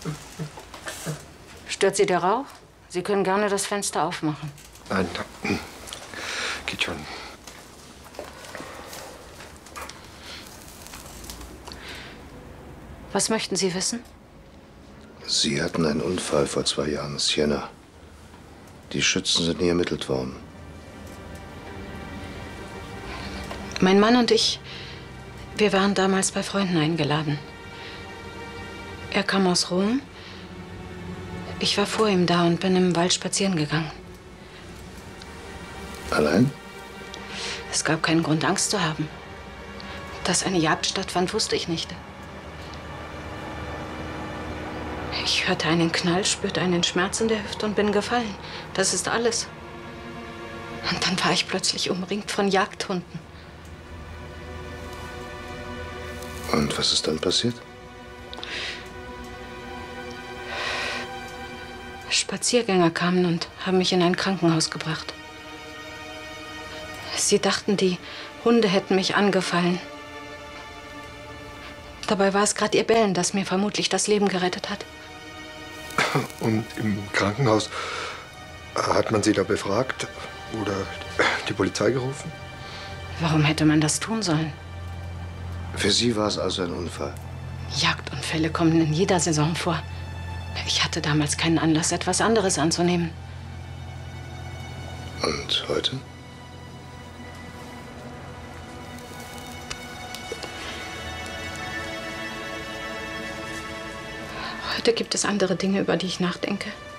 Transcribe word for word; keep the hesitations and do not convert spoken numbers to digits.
Stört Sie der Rauch? Sie können gerne das Fenster aufmachen. Nein, geht schon. Was möchten Sie wissen? Sie hatten einen Unfall vor zwei Jahren in Siena. Die Schützen sind nie ermittelt worden. Mein Mann und ich, wir waren damals bei Freunden eingeladen. Er kam aus Rom. Ich war vor ihm da und bin im Wald spazieren gegangen. Allein? Es gab keinen Grund, Angst zu haben. Dass eine Jagd stattfand, wusste ich nicht. Ich hörte einen Knall, spürte einen Schmerz in der Hüfte und bin gefallen. Das ist alles. Und dann war ich plötzlich umringt von Jagdhunden. Und was ist dann passiert? Spaziergänger kamen und haben mich in ein Krankenhaus gebracht. Sie dachten, die Hunde hätten mich angefallen. Dabei war es gerade ihr Bellen, das mir vermutlich das Leben gerettet hat. Und im Krankenhaus hat man Sie da befragt oder die Polizei gerufen? Warum hätte man das tun sollen? Für Sie war es also ein Unfall? Jagdunfälle kommen in jeder Saison vor. Ich hatte damals keinen Anlass, etwas anderes anzunehmen. Und heute? Heute gibt es andere Dinge, über die ich nachdenke.